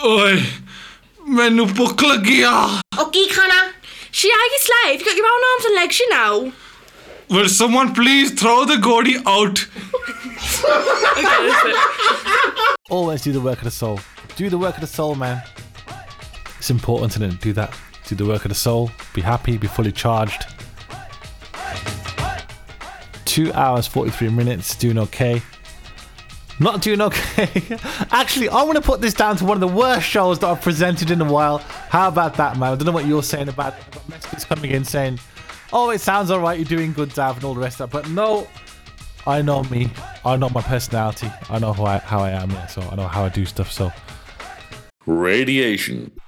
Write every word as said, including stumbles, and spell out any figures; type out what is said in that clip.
ओए मैनू भुख लगी आ ओ की खाना She are your slave. You got your own arms and legs, you know. Will someone please throw the Gordy out? Always do the work of the soul. Do the work of the soul, man. It's important to do that. Do the work of the soul. Be happy. Be fully charged. Two hours, forty-three minutes. Doing okay. Not doing okay. Actually, I'm going to put this down to one of the worst shows that I've presented in a while. How about that, man? I don't know what you're saying about it. I've got messages coming in saying, oh, it sounds all right. You're doing good, Dav, and all the rest of that. But no, I know me. I know my personality. I know who I, how I am. Yeah, so I know how I do stuff. So Radiation.